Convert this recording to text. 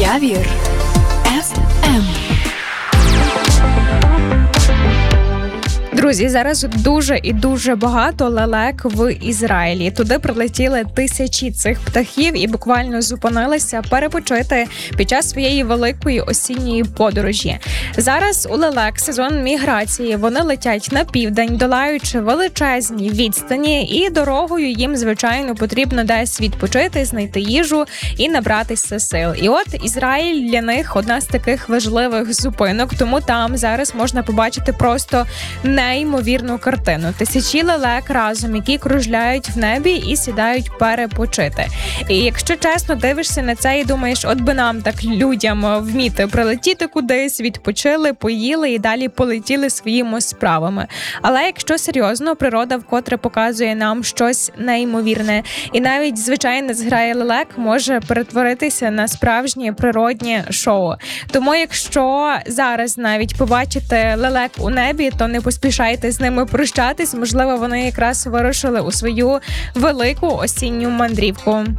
Явір FM. Друзі, зараз дуже і дуже багато лелек в Ізраїлі. Туди прилетіли тисячі цих птахів і буквально зупинилися перепочити під час своєї великої осінньої подорожі. Зараз у лелек сезон міграції. Вони летять на південь, долаючи величезні відстані, і дорогою їм, звичайно, потрібно десь відпочити, знайти їжу і набратися сил. І от Ізраїль для них одна з таких важливих зупинок, тому там зараз можна побачити просто неймовірну картину. Тисячі лелек разом, які кружляють в небі і сідають перепочити. І якщо чесно дивишся на це і думаєш, от би нам так людям вміти прилетіти кудись, відпочили, поїли і далі полетіли своїми справами. Але якщо серйозно, природа вкотре показує нам щось неймовірне. І навіть звичайна зграя лелек може перетворитися на справжнє природнє шоу. Тому якщо зараз навіть побачите лелек у небі, то не поспішайте з ними прощатись. Можливо, вони якраз вирушили у свою велику осінню мандрівку.